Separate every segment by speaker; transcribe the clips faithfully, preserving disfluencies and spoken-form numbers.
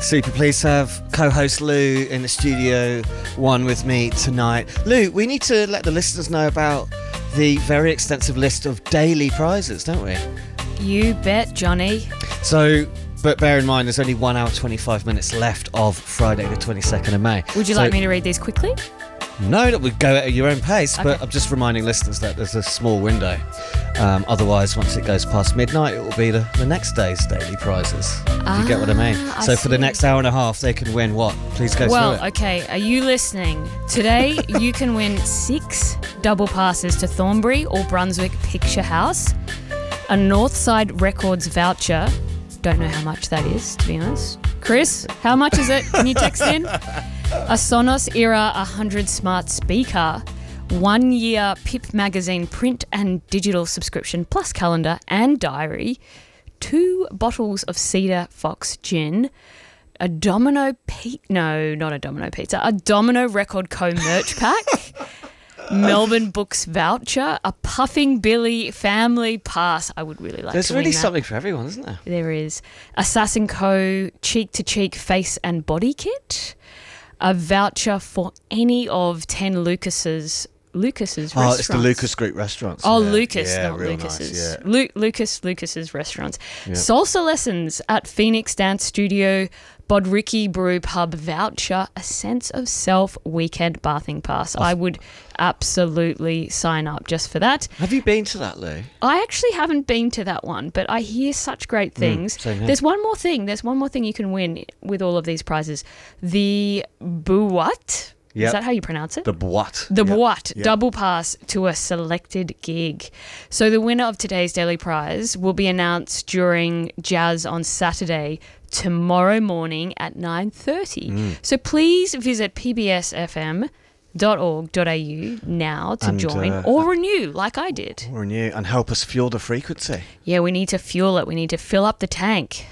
Speaker 1: Super pleased to have co-host Lou in the studio one with me tonight. Lou, we need to let the listeners know about the very extensive list of daily prizes, don't we?
Speaker 2: You bet, Johnny.
Speaker 1: So, but bear in mind, there's only one hour, twenty-five minutes left of Friday the twenty-second of May.
Speaker 2: Would you
Speaker 1: so,
Speaker 2: like me to read these quickly?
Speaker 1: No, that would go at your own pace,
Speaker 2: Okay.
Speaker 1: but I'm just reminding listeners that there's a small window. Um, otherwise, once it goes past midnight, it will be the, the next day's daily prizes. If you get what I mean.
Speaker 2: Ah, I
Speaker 1: so for the
Speaker 2: see.
Speaker 1: next hour and a half, they can win what? Please go
Speaker 2: Well,
Speaker 1: through it.
Speaker 2: okay, are you listening? Today, you can win six double passes to Thornbury or Brunswick Picture House, a Northside Records voucher. Don't know how much that is, to be honest. Chris, how much is it? Can you text in? A Sonos Era one hundred smart speaker, one year Pip magazine print and digital subscription plus calendar and diary, two bottles of Cedar Fox gin, a Domino Pe- no, not a Domino Pizza, a Domino Record Co merch pack, Melbourne Books voucher, a Puffing Billy family pass. I would really like
Speaker 1: There's
Speaker 2: to
Speaker 1: really
Speaker 2: win that.
Speaker 1: something for everyone, isn't there?
Speaker 2: There is. Assassin Co cheek to cheek face and body kit, a voucher for any of ten Lucas's Lucas's
Speaker 1: Oh,
Speaker 2: restaurants.
Speaker 1: it's the Lucas Group restaurants.
Speaker 2: Oh,
Speaker 1: yeah.
Speaker 2: Lucas,
Speaker 1: yeah,
Speaker 2: not
Speaker 1: real
Speaker 2: Lucas's.
Speaker 1: Nice, yeah.
Speaker 2: Lu- Lucas, Lucas's restaurants.
Speaker 1: Yeah.
Speaker 2: Salsa lessons at Phoenix Dance Studio, Bodricki Brew Pub voucher, a Sense of Self weekend bathing pass. I would absolutely sign up just for that.
Speaker 1: Have you been to that, Lou?
Speaker 2: I actually haven't been to that one, but I hear such great things.
Speaker 1: same here.
Speaker 2: There's one more thing. There's one more thing you can win with all of these prizes. The Buwat.
Speaker 1: Yep.
Speaker 2: Is that how you pronounce it?
Speaker 1: The what?
Speaker 2: The
Speaker 1: Yep.
Speaker 2: Boat
Speaker 1: Yep.
Speaker 2: double pass to a selected gig. So the winner of today's daily prize will be announced during Jazz on Saturday tomorrow morning at nine thirty.
Speaker 1: Mm.
Speaker 2: So please visit p b s f m dot org dot a u now to
Speaker 1: And,
Speaker 2: join
Speaker 1: uh,
Speaker 2: or renew like I did.
Speaker 1: Or new and help us fuel the frequency.
Speaker 2: Yeah, we need to fuel it. We need to fill up the tank.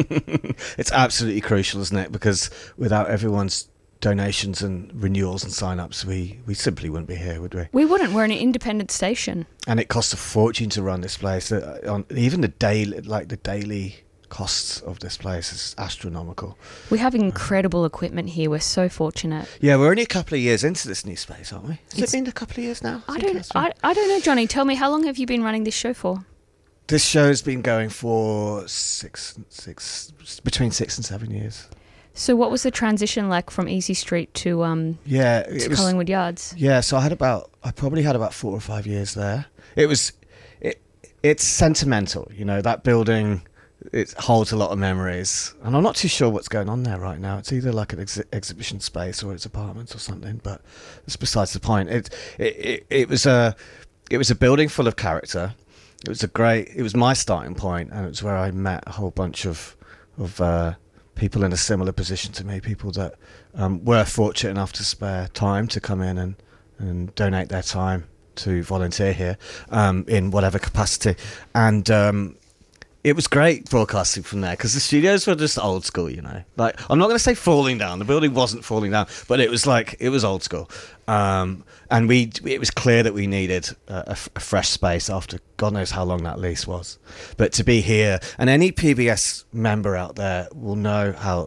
Speaker 1: It's absolutely crucial, isn't it? Because without everyone's donations and renewals and sign-ups, we, we simply wouldn't be here, would we?
Speaker 2: We wouldn't. We're an independent station.
Speaker 1: And it costs a fortune to run this place. Uh, on, even the daily, like the daily costs of this place is astronomical.
Speaker 2: We have incredible equipment here. We're so fortunate.
Speaker 1: Yeah, we're only a couple of years into this new space, aren't we? Has
Speaker 2: It's-
Speaker 1: it been a couple of years now?
Speaker 2: I
Speaker 1: think
Speaker 2: don't.
Speaker 1: that's right.
Speaker 2: I, I don't know, Johnny. Tell me, how long have you been running this show for?
Speaker 1: This show's been going for six, six, between six and seven years.
Speaker 2: So what was the transition like from Easy Street to um
Speaker 1: Yeah,
Speaker 2: to
Speaker 1: it was.
Speaker 2: Collingwood Yards?
Speaker 1: Yeah, so I had about, I probably had about four or five years there. It was, it, it's sentimental, you know, that building, it holds a lot of memories. And I'm not too sure what's going on there right now. It's either like an ex- exhibition space or it's apartments or something, but it's besides the point. It, it, it, it was a, it was a building full of character. It was a great, it was my starting point, and it was where I met a whole bunch of, of, uh, people in a similar position to me, people that um, were fortunate enough to spare time to come in and, and donate their time to volunteer here um, in whatever capacity. And um, it was great broadcasting from there because the studios were just old school, you know. Like, I'm not going to say falling down. The building wasn't falling down, but it was like, it was old school. Um, and we, it was clear that we needed a, a, f- a fresh space after God knows how long that lease was. But to be here, and any P B S member out there will know how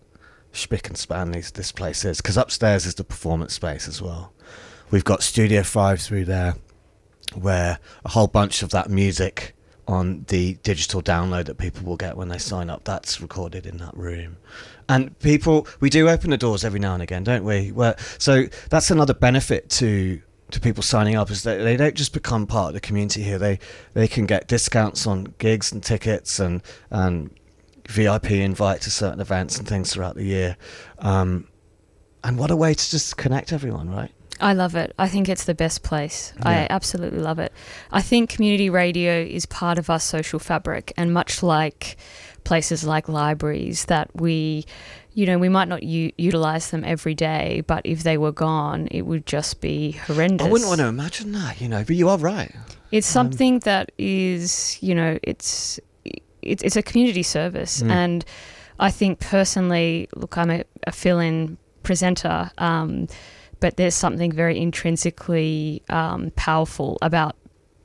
Speaker 1: spick and span these, this place is, because upstairs is the performance space as well. We've got Studio five through there, where a whole bunch of that music on the digital download that people will get when they sign up, that's recorded in that room. And people, we do open the doors every now and again, don't we? Where, so that's another benefit to to people signing up, is that they don't just become part of the community here. They they can get discounts on gigs and tickets and and V I P invite to certain events and things throughout the year. Um, and what a way to just connect everyone, right?
Speaker 2: I love it. I think it's the best place. I
Speaker 1: Yeah.
Speaker 2: absolutely love it. I think community radio is part of our social fabric, and much like places like libraries that we, you know, we might not u- utilize them every day, but if they were gone, it would just be horrendous.
Speaker 1: I wouldn't want to imagine that, you know, but you are right.
Speaker 2: It's something that is, you know, it's it's, it's a community service.
Speaker 1: Mm.
Speaker 2: And I think personally, look, I'm a, a fill-in presenter, um, but there's something very intrinsically um, powerful about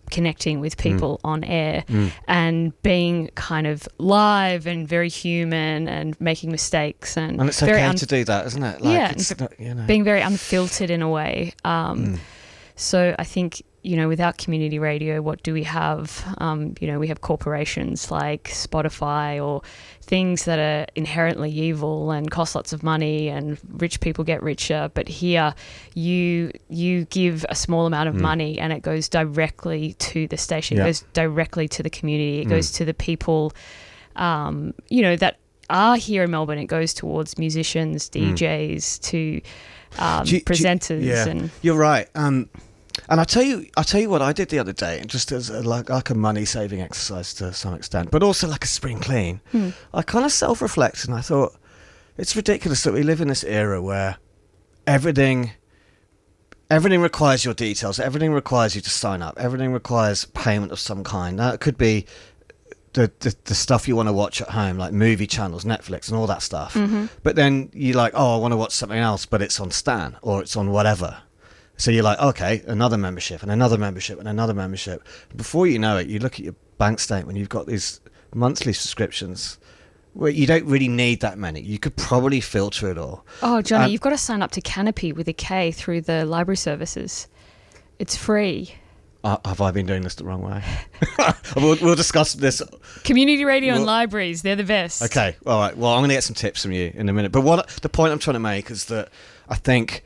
Speaker 2: connecting with people mm. on air
Speaker 1: mm.
Speaker 2: and being kind of live and very human and making mistakes. And,
Speaker 1: and it's
Speaker 2: very
Speaker 1: okay
Speaker 2: un-
Speaker 1: to do that, isn't it? Like,
Speaker 2: yeah,
Speaker 1: it's, you know.
Speaker 2: being very unfiltered in a way. Um,
Speaker 1: mm.
Speaker 2: So I think, you know, without community radio, what do we have? Um, you know, we have corporations like Spotify or things that are inherently evil and cost lots of money, and rich people get richer. But here you you give a small amount of
Speaker 1: mm.
Speaker 2: money and it goes directly to the station.
Speaker 1: Yeah.
Speaker 2: It goes directly to the community. It
Speaker 1: Mm.
Speaker 2: goes to the people, um, you know, that are here in Melbourne. It goes towards musicians, D Js, mm. to um,
Speaker 1: do you,
Speaker 2: presenters.
Speaker 1: Do you, yeah.
Speaker 2: and
Speaker 1: You're right. Um, And I tell you, I tell you what I did the other day, just as a, like like a money saving exercise to some extent, but also like a spring clean.
Speaker 2: Hmm.
Speaker 1: I kind of self reflected, and I thought it's ridiculous that we live in this era where everything everything requires your details, everything requires you to sign up, everything requires payment of some kind. Now it could be the the, the stuff you want to watch at home, like movie channels, Netflix, and all that stuff.
Speaker 2: Mm-hmm.
Speaker 1: But then you're like, oh, I want to watch something else, but it's on Stan or it's on whatever. So you're like, okay, another membership and another membership and another membership. Before you know it, you look at your bank statement, you've got these monthly subscriptions where you don't really need that many. You could probably filter it all.
Speaker 2: Oh, Johnny,
Speaker 1: And-
Speaker 2: you've got to sign up to Canopy with a K through the library services. It's free.
Speaker 1: Uh, have I been doing this the wrong way? we'll, we'll discuss this.
Speaker 2: Community radio and
Speaker 1: Well-
Speaker 2: libraries, they're the best.
Speaker 1: Okay, all right. Well, I'm going to get some tips from you in a minute. But what the point I'm trying to make is that I think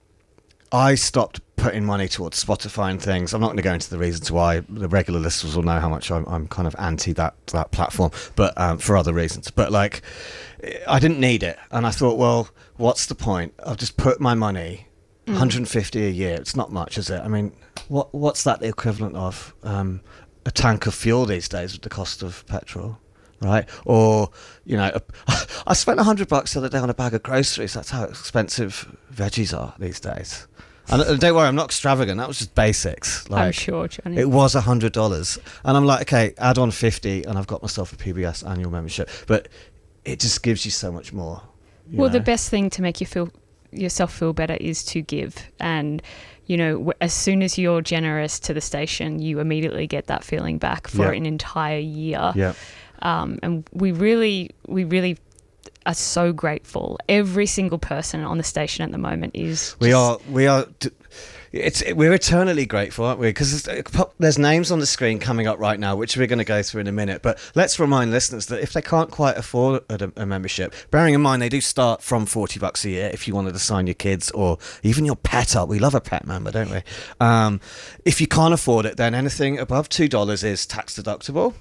Speaker 1: I stopped putting money towards Spotify and things. I'm not going to go into the reasons why. The regular listeners will know how much I'm, I'm kind of anti that that platform, but um, for other reasons. But like, I didn't need it, and I thought, well, what's the point? I've just put my money,
Speaker 2: Mm.
Speaker 1: one hundred fifty a year. It's not much, is it? I mean, what what's that the equivalent of? Um, a tank of fuel these days with the cost of petrol. Right, or you know, I spent a hundred bucks the other day on a bag of groceries. That's how expensive veggies are these days. And don't worry, I'm not extravagant. That was just basics. Like,
Speaker 2: I'm sure, Johnny.
Speaker 1: it was a hundred dollars, and I'm like, okay, add on fifty, and I've got myself a P B S annual membership. But it just gives you so much more. you
Speaker 2: Well,
Speaker 1: know?
Speaker 2: the best thing to make you feel yourself feel better is to give. And, you know, w- as soon as you're generous to the station, you immediately get that feeling back for
Speaker 1: Yeah.
Speaker 2: an entire year.
Speaker 1: Yeah.
Speaker 2: Um, and we really, we really are so grateful. Every single person on the station at the moment is.
Speaker 1: We
Speaker 2: just-
Speaker 1: are, we are, d- it's, we're eternally grateful, aren't we? Because there's, there's names on the screen coming up right now, which we're going to go through in a minute. But let's remind listeners that if they can't quite afford a, a membership, bearing in mind they do start from forty bucks a year if you wanted to sign your kids or even your pet up. We love a pet member, don't we? Um, if you can't afford it, then anything above two dollars is tax deductible.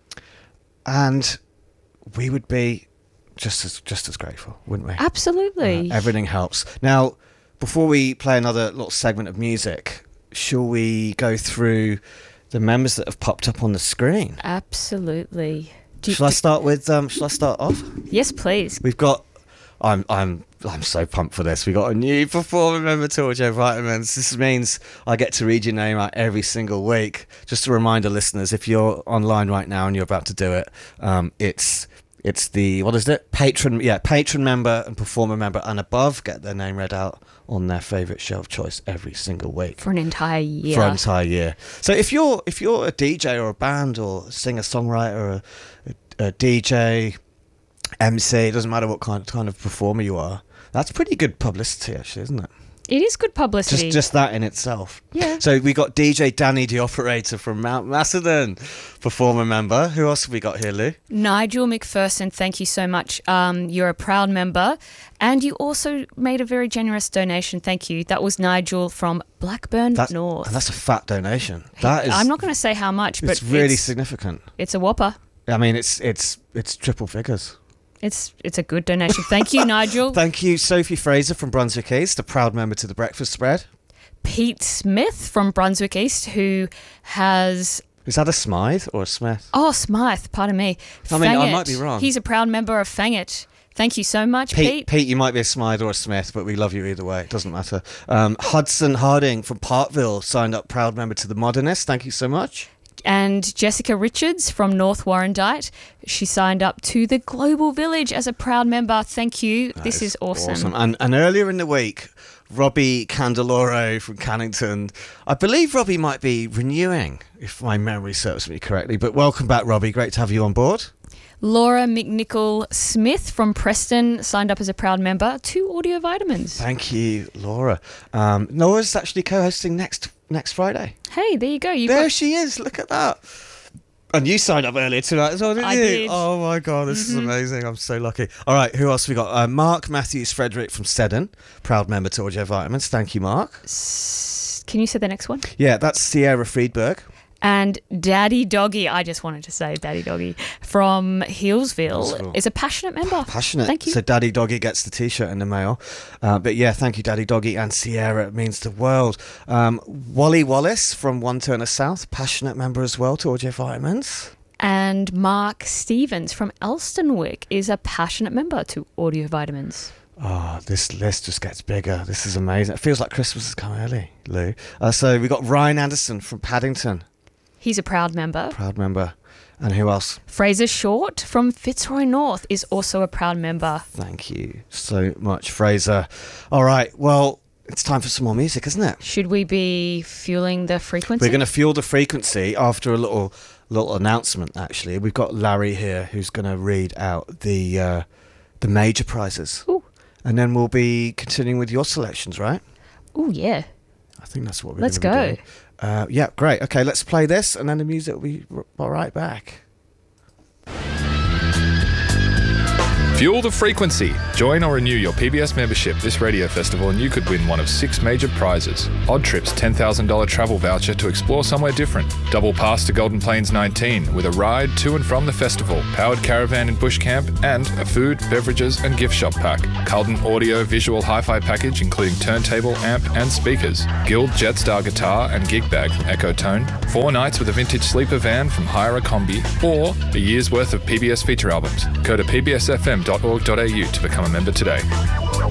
Speaker 1: And we would be just as just as grateful, wouldn't we?
Speaker 2: Absolutely.
Speaker 1: Uh, everything helps. Now, before we play another little segment of music, shall we go through the members that have popped up on the screen?
Speaker 2: Absolutely. Do you-
Speaker 1: Shall I start with? Um, shall I start off?
Speaker 2: Yes, please.
Speaker 1: We've got. I'm I'm I'm so pumped for this. We got a new performer member to Audio Vitamins. This means I get to read your name out every single week. Just a reminder, listeners, if you're online right now and you're about to do it, um, it's it's the what is it? Patron, yeah, patron member and performer member and above get their name read out on their favourite show of choice every single week.
Speaker 2: For an entire year.
Speaker 1: For an entire year. So if you're if you're a D J or a band or a singer songwriter or a, a, a D J, M C, it doesn't matter what kind kind of performer you are. That's pretty good publicity, actually, isn't it?
Speaker 2: It is good publicity.
Speaker 1: Just just that in itself.
Speaker 2: Yeah.
Speaker 1: So we got D J Danny, the operator from Mount Macedon, performer member. Who else have we got here, Lou?
Speaker 2: Nigel McPherson, thank you so much. Um, you're a proud member, and you also made a very generous donation. Thank you. That was Nigel from Blackburn
Speaker 1: That's,
Speaker 2: North.
Speaker 1: And that's a fat donation. That is.
Speaker 2: I'm not going to say how much, but
Speaker 1: It's really
Speaker 2: it's,
Speaker 1: significant.
Speaker 2: it's a whopper.
Speaker 1: I mean, it's it's it's triple figures.
Speaker 2: It's it's a good donation. Thank you, Nigel.
Speaker 1: Thank you, Sophie Fraser from Brunswick East, a proud member to the Breakfast Spread.
Speaker 2: Pete Smith from Brunswick East, who has
Speaker 1: Is that a Smythe or a Smith?
Speaker 2: oh Smythe, pardon me.
Speaker 1: I mean, I
Speaker 2: Fangit.
Speaker 1: might be wrong.
Speaker 2: He's a proud member of Fangit. Thank you so much,
Speaker 1: Pete,
Speaker 2: Pete.
Speaker 1: Pete, you might be a Smythe or a Smith, but we love you either way. It doesn't matter. Um, Hudson Harding from Parkville signed up proud member to the Modernist. Thank you so much.
Speaker 2: And Jessica Richards from North Warrandyte. She signed up to the Global Village as a proud member. Thank you.
Speaker 1: That
Speaker 2: this is, awesome.
Speaker 1: And and earlier in the week, Robbie Candeloro from Cannington. I believe Robbie might be renewing, if my memory serves me correctly. But welcome back, Robbie. Great to have you on board.
Speaker 2: Laura McNichol Smith from Preston signed up as a proud member to Audio Vitamins.
Speaker 1: Thank you, Laura. Um, Laura's actually co-hosting next next Friday.
Speaker 2: Hey, there you go. You've
Speaker 1: there
Speaker 2: got-
Speaker 1: she is. Look at that. And you signed up earlier tonight as well, didn't
Speaker 2: I
Speaker 1: you?
Speaker 2: did.
Speaker 1: Oh my God, this mm-hmm. is amazing. I'm so lucky. All right, who else we got? Uh, Mark Matthews Frederick from Seddon, proud member to Audio Vitamins. Thank you, Mark.
Speaker 2: S- Can you say the next one?
Speaker 1: Yeah, that's Sierra Friedberg.
Speaker 2: And Daddy Doggy, I just wanted to say Daddy Doggy, from Healesville,
Speaker 1: Healesville.
Speaker 2: is a passionate member.
Speaker 1: Passionate.
Speaker 2: Thank you.
Speaker 1: So Daddy Doggy gets the T-shirt in the mail. Uh, but yeah, thank you, Daddy Doggy and Sierra. It means the world. Um, Wally Wallace from One Turner South, passionate member as well to Audio Vitamins.
Speaker 2: And Mark Stevens from Elstonwick is a passionate member to Audio Vitamins.
Speaker 1: Oh, this list just gets bigger. This is amazing. It feels like Christmas has come early, Lou. Uh, so we got Ryan Anderson from Paddington.
Speaker 2: He's a proud member.
Speaker 1: Proud member. And who else?
Speaker 2: Fraser Short from Fitzroy North is also a proud member.
Speaker 1: Thank you so much, Fraser. All right, well, it's time for some more music, isn't it?
Speaker 2: Should we be fueling the frequency?
Speaker 1: We're going to fuel the frequency after a little little announcement, actually. We've got Larry here who's going to read out the uh, the major prizes.
Speaker 2: Ooh.
Speaker 1: And then we'll be continuing with your selections, right?
Speaker 2: Oh, yeah.
Speaker 1: I think that's what we're
Speaker 2: Let's
Speaker 1: going to
Speaker 2: go.
Speaker 1: be doing. Uh, yeah, great. Okay, let's play this, and then the music will be r- right back.
Speaker 3: Fuel the frequency. Join or renew your P B S membership this radio festival and you could win one of six major prizes. Odd Trip's ten thousand dollars travel voucher to explore somewhere different. Double pass to Golden Plains nineteen with a ride to and from the festival, powered caravan and bush camp, and a food, beverages and gift shop pack. Carlton Audio visual hi-fi package including turntable, amp and speakers. Guild Jetstar guitar and gig bag from Ecotone. Four nights with a vintage sleeper van from Hire a Combi. Or a year's worth of P B S feature albums. Go to p b s f m dot org dot a u to become a member today.